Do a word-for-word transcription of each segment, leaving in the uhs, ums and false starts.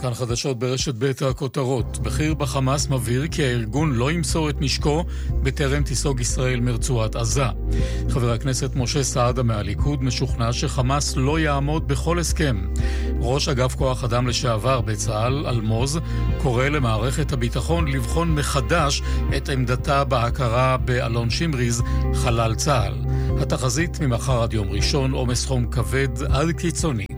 כאן חדשות ברשת בית הכותרות. בכיר בחמאס מבהיר כי הארגון לא ימסור את נשקו בטרם תיסוג ישראל מרצועת עזה. חבר הכנסת משה סעדה מהליכוד משוכנע שחמאס לא יעמוד בכל הסכם. ראש אגף כוח אדם לשעבר בצה"ל, אלמוז, קורא למערכת הביטחון לבחון מחדש את עמדתה בהכרה באלון שמריז, חלל צה"ל. התחזית ממחר עד יום ראשון, עומס חום כבד עד קיצוני.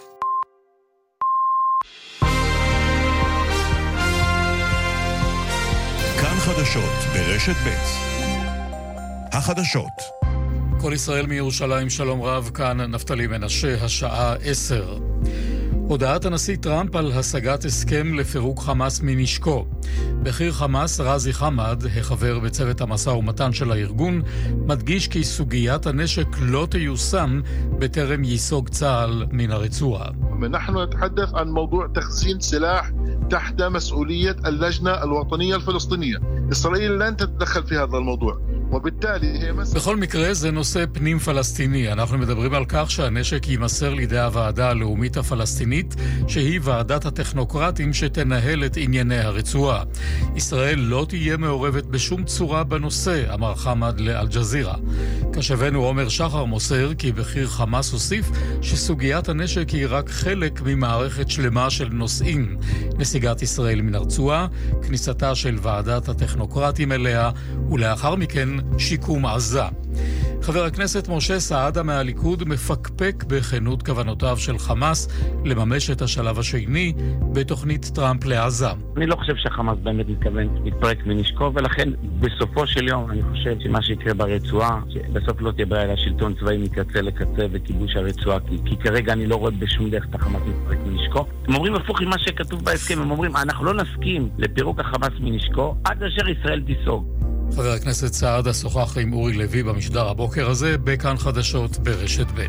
כאן חדשות ברשת ב'. החדשות. כל ישראל מירושלים, שלום רב, כאן נפתלי מנשה, השעה עשר. הודעת הנשיא טראמפ על השגת הסכם לפירוק חמאס מנשקו. בכיר חמאס רזי חמד, החבר בצוות המשא ומתן של הארגון, מדגיש כי סוגיית הנשק לא תיושם בטרם ייסוג צה"ל מן הרצועה. نحن نتحدث عن موضوع تخزين سلاح تحت مسؤولية اللجنة الوطنية الفلسطينية. إسرائيل لن تتدخل في هذا الموضوع. בכל מקרה זה נושא פנים פלסטיני. אנחנו מדברים על כך שהנשק יימסר לידי הוועדה הלאומית הפלסטינית, שהיא ועדת הטכנוקרטים שתנהל את ענייני הרצועה. ישראל לא תהיה מעורבת בשום צורה בנושא, אמר חמד לאל-ג'זירה. כשבנו עומר שחר מוסר כי בכיר חמאס הוסיף שסוגיית הנשק היא רק חלק ממערכת שלמה של נושאים. נסיגת ישראל מן הרצועה, כניסתה של ועדת הטכנוקרטים אליה, ולאחר מכן שיקום עזה. חבר הכנסת משה סעדה מהליכוד מפקפק בכנות כוונותיו של חמאס לממש את השלב השני בתוכנית טראמפ לעזה. אני לא חושב שחמאס באמת מתכוון להתפרק מנשקו, ולכן בסופו של יום אני חושב שמה שיקרה ברצועה, שבסוף לא תהיה ברירה אלא שלטון צבאי מקצה לקצה וכיבוש הרצועה, כי, כי כרגע אני לא רואה בשום דרך את החמאס מתפרק מנשקו. הם אומרים הפוך עם מה שכתוב בהסכם, הם אומרים אנחנו לא נסכים לפירוק החמאס מנשקו עד אשר ישראל תיסוג. חבר הכנסת סעדה שוחח עם אורי לוי במשדר הבוקר הזה בכאן חדשות ברשת ב'.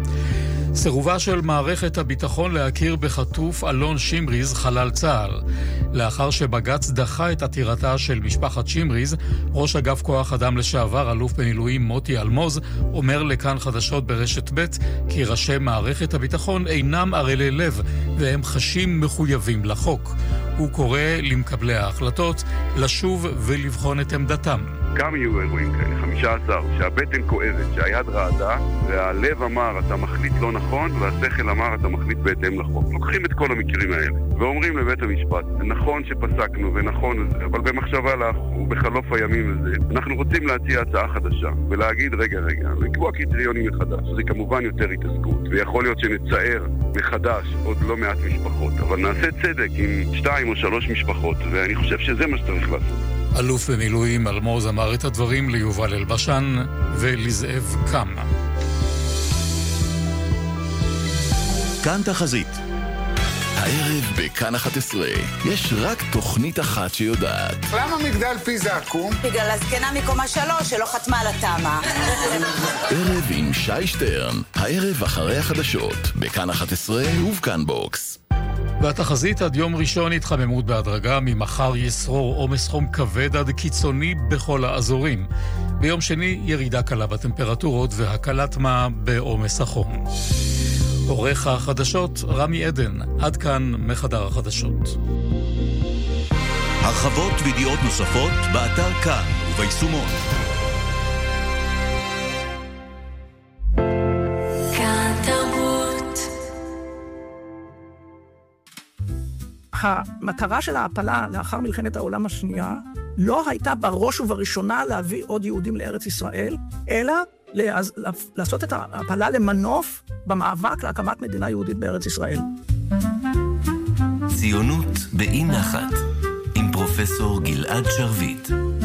סירובה של מערכת הביטחון להכיר בחטוף אלון שמריז, חלל צה"ל. לאחר שבג"ץ דחה את עתירתה של משפחת שמריז, ראש אגף כוח אדם לשעבר, אלוף במילואים מוטי אלמוז, אומר לכאן חדשות ברשת ב' כי ראשי מערכת הביטחון אינם ערלי לב והם חשים מחויבים לחוק. הוא קורא למקבלי ההחלטות לשוב ולבחון את עמדתם. גם יהיו אירועים כאלה, חמישה עשר, שהבטן כואבת, שהיד רעדה, והלב אמר אתה מחליט לא נכון, והשכל אמר אתה מחליט בהתאם לחוק. לוקחים את כל המקרים האלה, ואומרים לבית המשפט, נכון שפסקנו ונכון, אבל במחשבה לך ובחלוף הימים הזה, אנחנו רוצים להציע הצעה חדשה, ולהגיד רגע רגע, לקבוע קריטריונים מחדש. זה כמובן יותר התעסקות, ויכול להיות שנצייר מחדש עוד לא מעט משפחות, אבל נעשה צדק עם שתיים או שלוש משפחות, ואני חושב שזה מה שצריך לעשות. אלוף במילואים אלמוז אמר את הדברים ליובל אלבשן ולזאב קמה. כאן תחזית. הערב בכאן אחת עשרה יש רק תוכנית אחת שיודעת. למה מגדל פיזה עקום? בגלל הזקנה מקומה שלוש שלא חתמה על התאמה. ערב עם שי שטרן, הערב אחרי החדשות, בכאן אחת עשרה ובכאן בוקס. והתחזית עד יום ראשון התחממות בהדרגה, ממחר ישרור עומס חום כבד עד קיצוני בכל האזורים. ביום שני ירידה קלה בטמפרטורות והקלת מה בעומס החום. עורך החדשות רמי עדן, עד כאן מחדר החדשות. הרחבות וידיעות נוספות באתר כאן וביישומון. המטרה של ההפלה לאחר מלחמת העולם השנייה לא הייתה בראש ובראשונה להביא עוד יהודים לארץ ישראל, אלא לעשות את ההפלה למנוף במאבק להקמת מדינה יהודית בארץ ישראל. ציונות באי נחת עם פרופסור גלעד שרביט.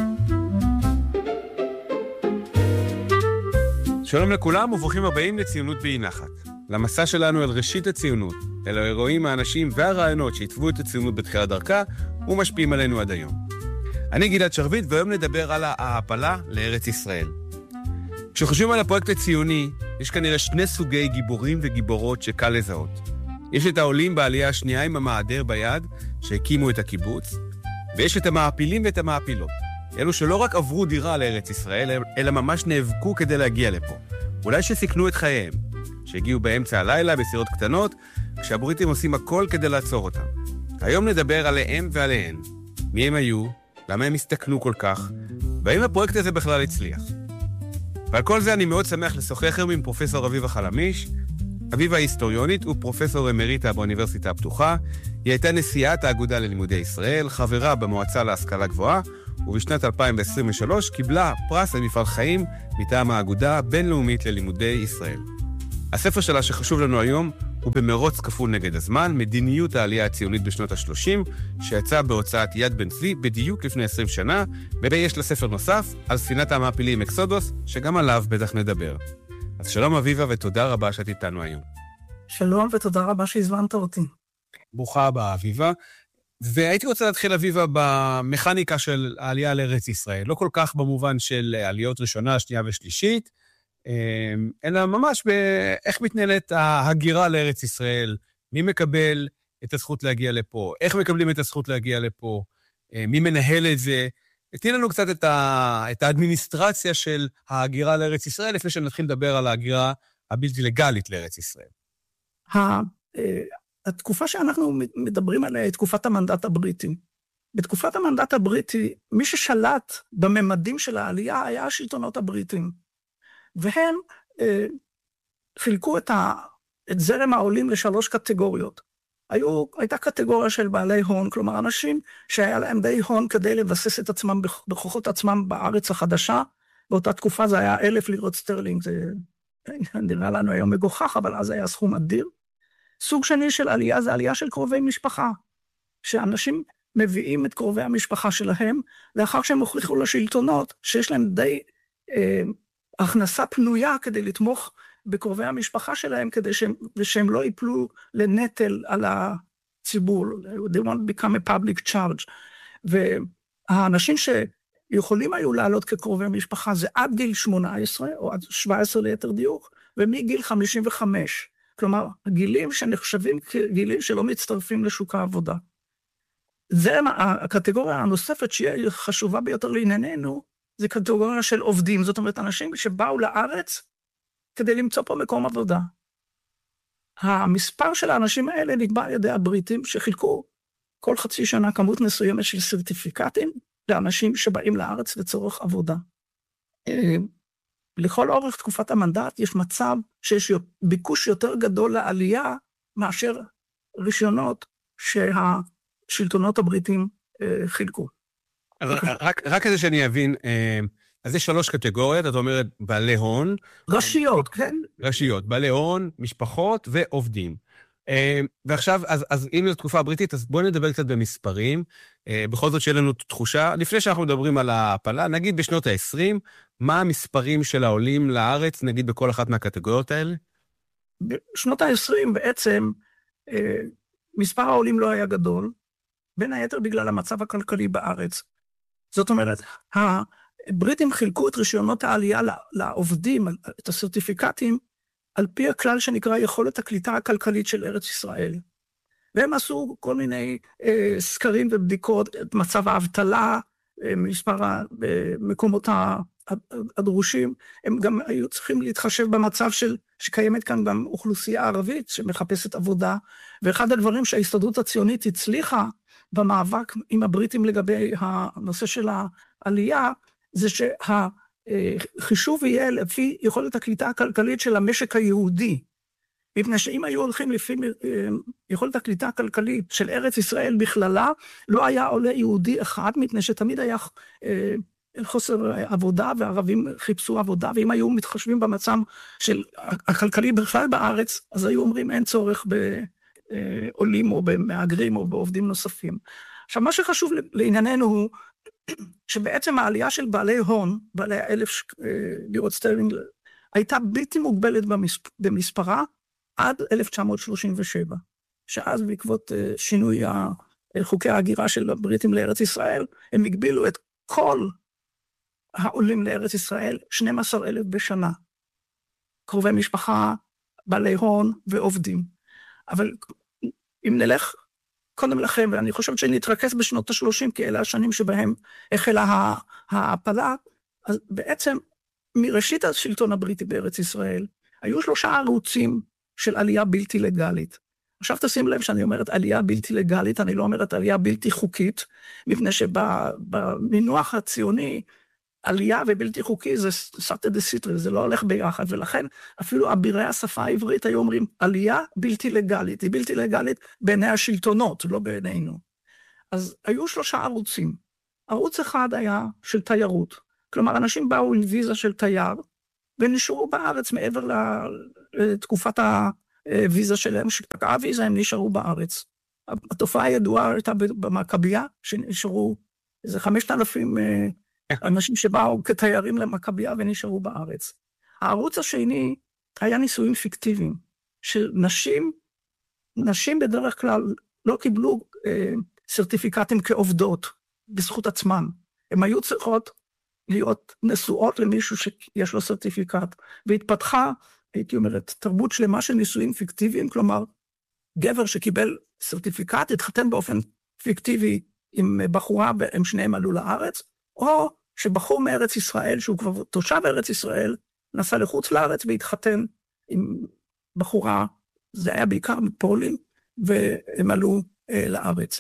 שלום לכולם וברוכים הבאים לציונות באי נחת. למסע שלנו אל ראשית הציונות, אל האירועים, האנשים והרעיונות שהתוו את הציונות בתחילת דרכה ומשפיעים עלינו עד היום. אני גלעד שרביט והיום נדבר על ההעפלה לארץ ישראל. כשחושבים על הפרויקט הציוני, יש כנראה שני סוגי גיבורים וגיבורות שקל לזהות. יש את העולים בעלייה השנייה עם המעדר ביד שהקימו את הקיבוץ, ויש את המעפילים ואת המעפילות. אלו שלא רק עברו דירה לארץ ישראל, אלא ממש נאבקו כדי להגיע לפה. אולי שסיכנו את חייהם, שהגיעו באמצע הלילה בסירות קטנות, כשהבריטים עושים הכל כדי לעצור אותם. היום נדבר עליהם ועליהן. מי הם היו, למה הם הסתכנו כל כך, והאם הפרויקט הזה בכלל הצליח. ועל כל זה אני מאוד שמח לשוחח עם פרופסור אביבה חלמיש. אביבה היסטוריונית ופרופסור אמריטה באוניברסיטה הפתוחה. היא הייתה נשיאת האגודה ללימודי ישראל, חברה במועצה להשכלה גבוהה, ובשנת אלפיים עשרים ושלוש קיבלה פרס למפעל חיים מטעם האגודה הבינלאומית ללימודי ישראל. הספר שלה שחשוב לנו היום הוא במרוץ כפול נגד הזמן, מדיניות העלייה הציונית בשנות ה-שלושים, שיצא בהוצאת יד בן צבי בדיוק לפני עשרים שנה, ויש לה ספר נוסף על ספינת המעפילים אקסודוס, שגם עליו בטח נדבר. אז שלום אביבה ותודה רבה שאת איתנו היום. שלום ותודה רבה שהזמנת אותי. ברוכה הבאה אביבה. והייתי רוצה להתחיל אביבה במכניקה של העלייה לארץ ישראל, לא כל כך במובן של עליות ראשונה, שנייה ושלישית, אלא ממש באיך מתנהלת ההגירה לארץ ישראל, מי מקבל את הזכות להגיע לפה, איך מקבלים את הזכות להגיע לפה, מי מנהל את זה. תני לנו קצת את, ה... את האדמיניסטרציה של ההגירה לארץ ישראל, לפני שנתחיל לדבר על ההגירה הבלתי לגלית לארץ ישראל. התקופה שאנחנו מדברים עליה היא תקופת המנדט הבריטי. בתקופת המנדט הבריטי, מי ששלט בממדים של העלייה היה השלטונות הבריטים. והם אה, חילקו את, ה... את זרם העולים לשלוש קטגוריות. היו, הייתה קטגוריה של בעלי הון, כלומר אנשים שהיה להם די הון כדי לבסס את עצמם, בכוחות עצמם בארץ החדשה. באותה תקופה זה היה אלף לירות סטרלינג, זה נראה לנו היום מגוחך, אבל אז היה סכום אדיר. סוג שני של עלייה זה עלייה של קרובי משפחה, שאנשים מביאים את קרובי המשפחה שלהם, לאחר שהם הוכיחו לשלטונות שיש להם די אה, הכנסה פנויה כדי לתמוך בקרובי המשפחה שלהם, כדי שהם, שהם לא ייפלו לנטל על הציבור. They won't become a public charge. והאנשים שיכולים היו לעלות כקרובי משפחה זה עד גיל שמונה עשרה, או עד שבע עשרה ליתר דיוק, ומגיל חמישים וחמש. כלומר, הגילים שנחשבים כגילים שלא מצטרפים לשוק העבודה. זה הקטגוריה הנוספת שהיא חשובה ביותר לענייננו, זה קטגוריה של עובדים, זאת אומרת, אנשים שבאו לארץ כדי למצוא פה מקום עבודה. המספר של האנשים האלה נקבע על ידי הבריטים, שחילקו כל חצי שנה כמות מסוימת של סרטיפיקטים, לאנשים שבאים לארץ לצורך עבודה. לכל אורך תקופת המנדט יש מצב שיש ביקוש יותר גדול לעלייה, מאשר רישיונות שהשלטונות הבריטים חילקו. רק, רק כזה שאני אבין, אז יש שלוש קטגוריות, את אומרת בעלי הון. רשיות, כן. רשיות, בעלי הון, משפחות ועובדים. ועכשיו, אז, אז אם זו תקופה הבריטית, אז בואו נדבר קצת במספרים. בכל זאת שיהיה לנו תחושה, לפני שאנחנו מדברים על ההפלה, נגיד בשנות ה-עשרים, מה המספרים של העולים לארץ, נגיד בכל אחת מהקטגוריות האלה? בשנות ה-עשרים בעצם, מספר העולים לא היה גדול, בין היתר בגלל המצב הכלכלי בארץ. זאת אומרת, הבריטים חילקו את רישיונות העלייה לעובדים, את הסרטיפיקטים, על פי הכלל שנקרא יכולת הקליטה הכלכלית של ארץ ישראל. והם עשו כל מיני אה, סקרים ובדיקות, את מצב האבטלה, אה, מספר המקומות הדרושים, הם גם היו צריכים להתחשב במצב של, שקיימת כאן גם אוכלוסייה ערבית שמחפשת עבודה, ואחד הדברים שההסתדרות הציונית הצליחה במאבק עם הבריטים לגבי הנושא של העלייה, זה שהחישוב יהיה לפי יכולת הקליטה הכלכלית של המשק היהודי, מפני שאם היו הולכים לפי יכולת הקליטה הכלכלית של ארץ ישראל בכללה, לא היה עולה יהודי אחד, מפני שתמיד היה חוסר עבודה, והערבים חיפשו עבודה, ואם היו מתחשבים במצב של הכלכלי בכלל בארץ, אז היו אומרים אין צורך בעולים או במהגרים או בעובדים נוספים. עכשיו, מה שחשוב לענייננו הוא, שבעצם העלייה של בעלי הון, בעלי אלף לירות סטרלינג, הייתה בלתי מוגבלת במספרה, עד אלף תשע מאות שלושים ושבע, שאז בעקבות שינוי חוקי ההגירה של הבריטים לארץ ישראל, הם הגבילו את כל העולים לארץ ישראל, שנים עשר אלף בשנה. קרובי משפחה, בעלי הון ועובדים. אבל אם נלך קודם לכם, ואני חושבת שנתרכז בשנות ה-שלושים, כי אלה השנים שבהם החלה ההפלה, אז בעצם מראשית השלטון הבריטי בארץ ישראל, היו שלושה ערוצים של עלייה בלתי לגלית. עכשיו תשים לב שאני אומרת עלייה בלתי לגלית, אני לא אומרת עלייה בלתי חוקית, מפני שבמינוח הציוני, עלייה ובלתי חוקי זה סרטה דה סיטרי, זה לא הולך ביחד, ולכן אפילו אבירי השפה העברית היו אומרים, עלייה בלתי לגלית, היא בלתי לגלית בעיני השלטונות, לא בעינינו. אז היו שלושה ערוצים. ערוץ אחד היה של תיירות, כלומר אנשים באו עם ויזה של תייר, ונשארו בארץ מעבר לתקופת הוויזה שלהם, שפקעה הוויזה הם נשארו בארץ. התופעה הידועה הייתה במכביה, שנשארו איזה חמשת אלפים אנשים שבאו כתיירים למכביה ונשארו בארץ. הערוץ השני היה נישואים פיקטיביים, שנשים, נשים בדרך כלל לא קיבלו אה, סרטיפיקטים כעובדות בזכות עצמן. הן היו צריכות להיות נשואות למישהו שיש לו סרטיפיקט, והתפתחה, הייתי אומרת, תרבות שלמה של נישואים פיקטיביים, כלומר, גבר שקיבל סרטיפיקט, התחתן באופן פיקטיבי עם בחורה, והם שניהם עלו לארץ, או שבחור מארץ ישראל, שהוא כבר תושב ארץ ישראל, נסע לחוץ לארץ והתחתן עם בחורה, זה היה בעיקר מפולין, והם עלו אה, לארץ.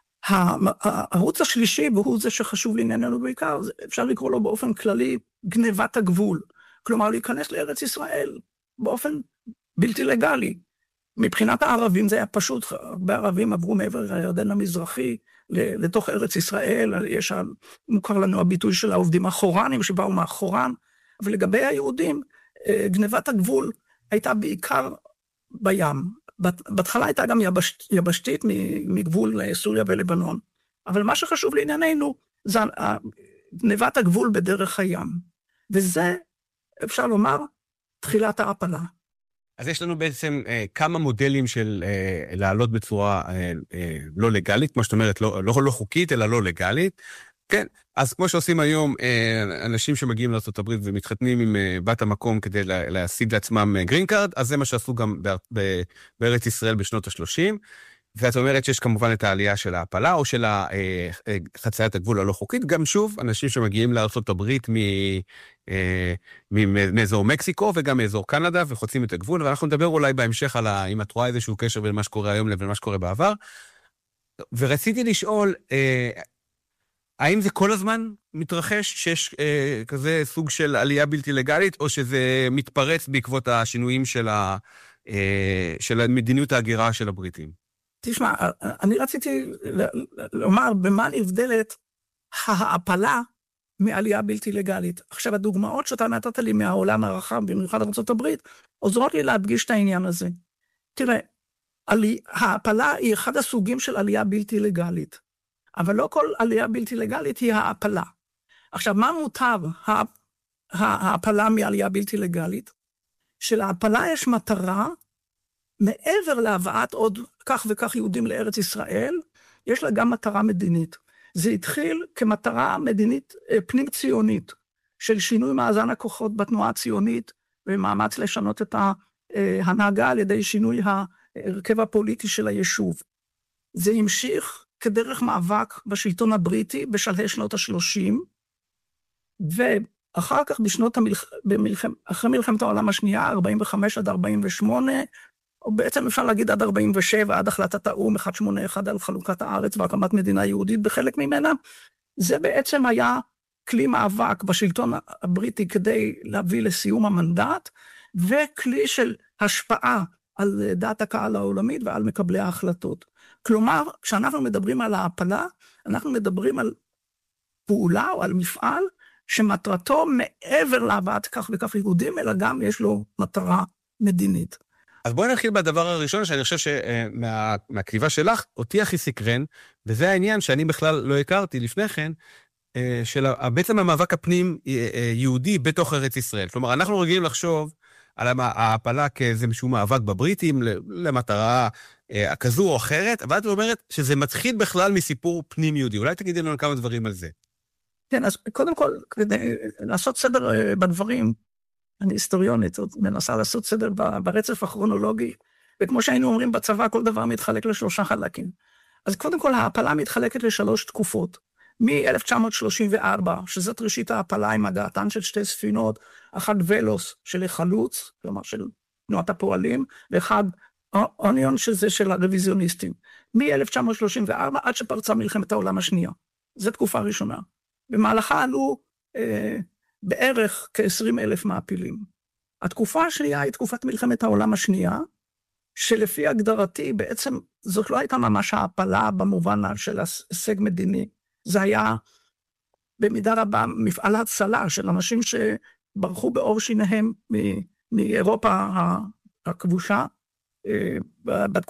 הערוץ השלישי, והוא זה שחשוב לענייננו בעיקר, אפשר לקרוא לו באופן כללי גנבת הגבול. כלומר, להיכנס לארץ ישראל באופן בלתי לגלי. מבחינת הערבים זה היה פשוט, הרבה ערבים עברו מעבר הירדן המזרחי, לתוך ארץ ישראל, יש מוכר לנו הביטוי של העובדים החורנים שבאו מהחורן, אבל לגבי היהודים, גנבת הגבול הייתה בעיקר בים. בהתחלה הייתה גם יבש, יבשתית מגבול סוריה ולבנון, אבל מה שחשוב לענייננו זה גנבת הגבול בדרך הים, וזה אפשר לומר תחילת ההעפלה. אז יש לנו בעצם אה, כמה מודלים של אה, לעלות בצורה אה, אה, לא לגלית, כמו שאת אומרת, לא, לא, לא חוקית, אלא לא לגלית. כן, אז כמו שעושים היום, אה, אנשים שמגיעים לארצות הברית ומתחתנים עם אה, בת המקום כדי לה, להשיג לעצמם גרין קארד, אז זה מה שעשו גם ב, ב, בארץ ישראל בשנות ה-שלושים, ואת אומרת שיש כמובן את העלייה של ההעפלה, או של חציית הגבול הלא חוקית, גם שוב, אנשים שמגיעים לארצות הברית מ... מאזור מקסיקו וגם מאזור קנדה וחוצים את הגבול, ואנחנו נדבר אולי בהמשך על אם את רואה איזשהו קשר בין מה שקורה היום לבין מה שקורה בעבר. ורציתי לשאול, האם זה כל הזמן מתרחש שיש כזה סוג של עלייה בלתי לגלית, או שזה מתפרץ בעקבות השינויים של, ה, של המדיניות ההגירה של הבריטים? תשמע, אני רציתי לומר במה נבדלת ההעפלה מעלייה בלתי לגלית. עכשיו, הדוגמאות שאתה נתת לי מהעולם הרחב, במיוחד ארצות הברית, עוזרות לי להדגיש את העניין הזה. תראה, עלי, ההעפלה היא אחד הסוגים של עלייה בלתי לגלית, אבל לא כל עלייה בלתי לגלית היא ההעפלה. עכשיו, מה מוטב ההעפלה מעלייה בלתי לגלית? שלהעפלה יש מטרה, מעבר להבאת עוד כך וכך יהודים לארץ ישראל, יש לה גם מטרה מדינית. זה התחיל כמטרה מדינית פנים ציונית, של שינוי מאזן הכוחות בתנועה הציונית, ומאמץ לשנות את ההנהגה על ידי שינוי ההרכב הפוליטי של היישוב. זה המשיך כדרך מאבק בשלטון הבריטי בשלהי שנות ה-שלושים, ואחר כך בשנות המלח... במלחמ... אחרי מלחמת העולם השנייה, ארבעים וחמש עד ארבעים ושמונה, או בעצם אפשר להגיד עד ארבעים ושבע, עד החלטת האו"ם אחת שמונים ואחת על חלוקת הארץ והקמת מדינה יהודית בחלק ממנה, זה בעצם היה כלי מאבק בשלטון הבריטי כדי להביא לסיום המנדט, וכלי של השפעה על דעת הקהל העולמית ועל מקבלי ההחלטות. כלומר, כשאנחנו מדברים על ההעפלה, אנחנו מדברים על פעולה או על מפעל, שמטרתו מעבר להבאת כך וכך יהודים, אלא גם יש לו מטרה מדינית. אז בואי נתחיל בדבר הראשון, שאני חושב שמהכתיבה שלך, אותי הכי סקרן, וזה העניין שאני בכלל לא הכרתי לפני כן, של בעצם המאבק הפנים יהודי בתוך ארץ ישראל. כלומר, אנחנו רגילים לחשוב על ההעפלה כאיזשהו מאבק בבריטים, למטרה כזו או אחרת, אבל את אומרת שזה מתחיל בכלל מסיפור פנים יהודי. אולי תגידי לנו כמה דברים על זה. כן, אז קודם כל, כדי לעשות סדר בדברים, אני היסטוריונית, מנסה לעשות סדר ברצף הכרונולוגי, וכמו שהיינו אומרים בצבא, כל דבר מתחלק לשלושה חלקים. אז קודם כל, ההעפלה מתחלקת לשלוש תקופות. מ-אלף תשע מאות שלושים וארבע, שזאת ראשית ההעפלה עם הגעתן של שתי ספינות, אחת ולוס של החלוץ, כלומר של תנועת הפועלים, ואחד אוניון שזה של הרוויזיוניסטים, מ-אלף תשע מאות שלושים וארבע עד שפרצה מלחמת העולם השנייה. זו תקופה ראשונה. במהלכה עלו אה, בערך כ-עשרים אלף מעפילים. התקופה השנייה היא תקופת מלחמת העולם השנייה, שלפי הגדרתי בעצם זאת לא הייתה ממש העפלה במובן של הישג מדיני, זה היה במידה רבה מפעל הצלה של אנשים שברחו באור שיניהם מאירופה הכבושה, בתקופה